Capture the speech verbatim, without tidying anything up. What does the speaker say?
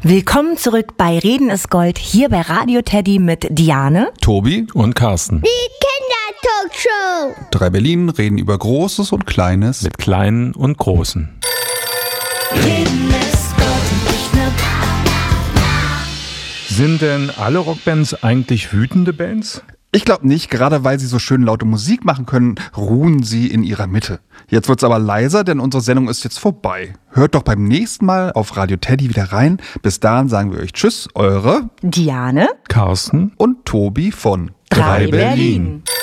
Willkommen zurück bei Reden ist Gold, hier bei Radio Teddy mit Diane, Tobi und Carsten. Die Kindertalkshow. Drei Berlin reden über Großes und Kleines. Mit Kleinen und Großen. Reden ist Gold und nicht nur Sind denn alle Rockbands eigentlich wütende Bands? Ich glaube nicht, gerade weil sie so schön laute Musik machen können, ruhen sie in ihrer Mitte. Jetzt wird's aber leiser, denn unsere Sendung ist jetzt vorbei. Hört doch beim nächsten Mal auf Radio Teddy wieder rein. Bis dahin sagen wir euch Tschüss, eure Diane, Carsten und Tobi von Drei Berlin.